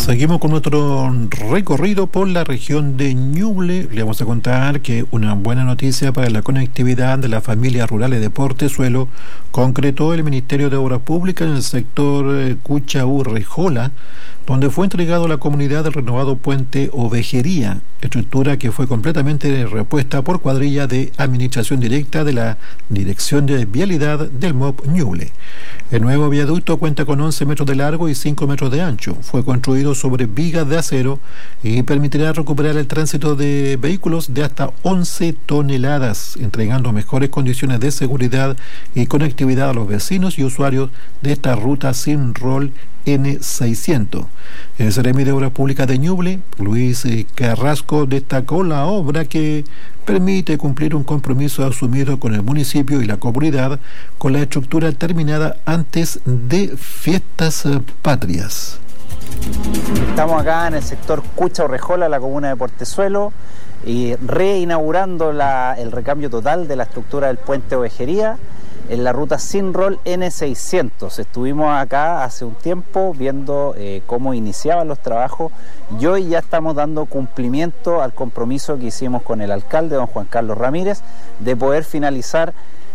Seguimos con nuestro recorrido por la región de Ñuble. Le vamos a contar que una buena noticia para la conectividad de las familias rurales de Portezuelo concretó el Ministerio de Obras Públicas en el sector Cuchaurrejola, donde fue entregado a la comunidad el renovado puente Ovejería, estructura que fue completamente repuesta por cuadrilla de administración directa de la Dirección de Vialidad del MOP Ñuble. El nuevo viaducto cuenta con 11 metros de largo y 5 metros de ancho. Fue construido sobre vigas de acero y permitirá recuperar el tránsito de vehículos de hasta 11 toneladas, entregando mejores condiciones de seguridad y conectividad a los vecinos y usuarios de esta ruta sin rol N600. El Seremi de Obras Públicas de Ñuble, Luis Carrasco, destacó la obra que permite cumplir un compromiso asumido con el municipio y la comunidad con la estructura terminada antes de fiestas patrias. Estamos acá en el sector Cuchaurrejola, la comuna de Portezuelo, y reinaugurando el recambio total de la estructura del puente Ovejería en la ruta sin rol N600. Estuvimos acá hace un tiempo viendo cómo iniciaban los trabajos y hoy ya estamos dando cumplimiento al compromiso que hicimos con el alcalde, don Juan Carlos Ramírez, de poder finalizar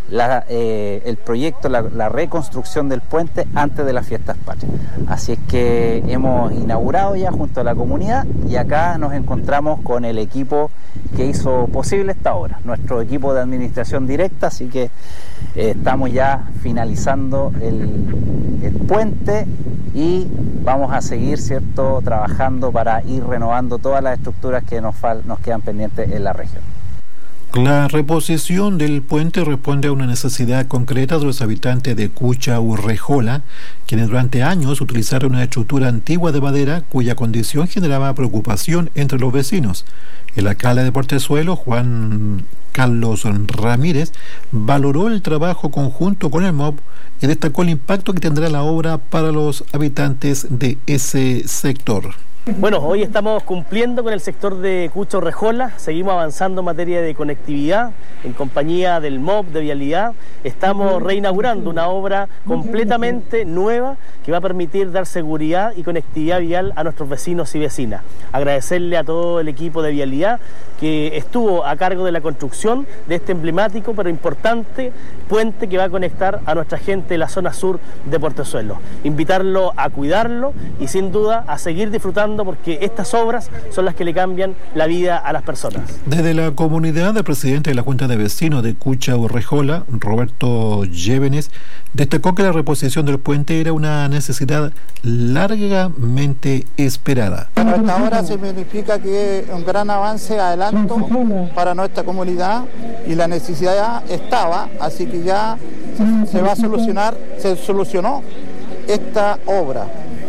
el proyecto, la reconstrucción del puente antes de las fiestas patrias. Así es que hemos inaugurado ya junto a la comunidad y acá nos encontramos con el equipo que hizo posible esta obra, nuestro equipo de administración directa, así que estamos ya finalizando el puente y vamos a seguir, ¿cierto?, trabajando para ir renovando todas las estructuras que nos quedan pendientes en la región. La reposición del puente responde a una necesidad concreta de los habitantes de Cuchaurrejola, quienes durante años utilizaron una estructura antigua de madera cuya condición generaba preocupación entre los vecinos. El alcalde de Portezuelo, Juan Carlos Ramírez, valoró el trabajo conjunto con el MOP y destacó el impacto que tendrá la obra para los habitantes de ese sector. Bueno, hoy estamos cumpliendo con el sector de Cuchaurrejola, seguimos avanzando en materia de conectividad, en compañía del MOP de Vialidad, estamos reinaugurando una obra completamente nueva que va a permitir dar seguridad y conectividad vial a nuestros vecinos y vecinas. Agradecerle a todo el equipo de Vialidad que estuvo a cargo de la construcción de este emblemático pero importante puente que va a conectar a nuestra gente de la zona sur de Portezuelo. Invitarlo a cuidarlo y sin duda a seguir disfrutando porque estas obras son las que le cambian la vida a las personas. Desde la comunidad, el presidente de la Junta de Vecinos de Cuchaurrejola, Roberto Llévenes, destacó que la reposición del puente era una necesidad largamente esperada. Bueno, esta obra significa que es un gran avance, adelanto para nuestra comunidad y la necesidad estaba, así que ya se va a solucionar, se solucionó esta obra.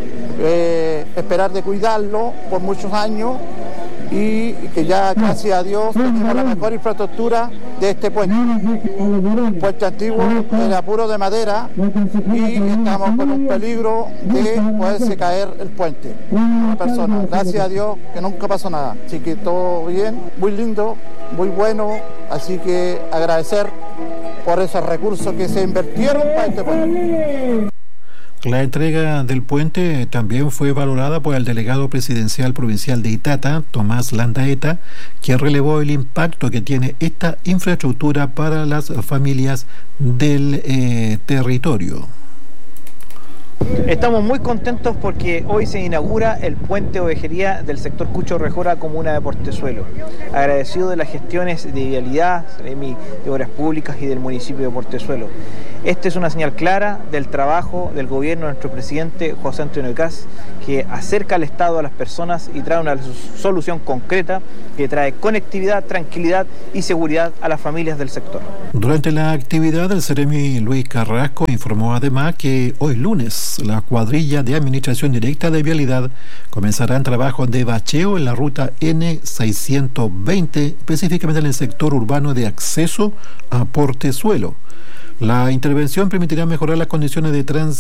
Esperar de cuidarlo por muchos años y que ya, gracias a Dios, tenemos la mejor infraestructura de este puente. El puente antiguo era puro de madera y estamos con un peligro de poderse caer el puente. Una persona, gracias a Dios que nunca pasó nada. Así que todo bien, muy lindo, muy bueno, así que agradecer por esos recursos que se invirtieron para este puente. La entrega del puente también fue valorada por el delegado presidencial provincial de Itata, Tomás Landaeta, quien relevó el impacto que tiene esta infraestructura para las familias del territorio. Estamos muy contentos porque hoy se inaugura el puente Ovejería del sector Cuchaurrejola, comuna de Portezuelo. Agradecido de las gestiones de Vialidad, de Obras Públicas y del municipio de Portezuelo. Esta es una señal clara del trabajo del gobierno de nuestro presidente José Antonio Kast, que acerca al Estado a las personas y trae una solución concreta que trae conectividad, tranquilidad y seguridad a las familias del sector. Durante la actividad, el Seremi Luis Carrasco informó además que hoy lunes la cuadrilla de administración directa de Vialidad comenzarán trabajos de bacheo en la ruta N620, específicamente en el sector urbano de acceso a Portezuelo. La intervención permitirá mejorar las condiciones de tránsito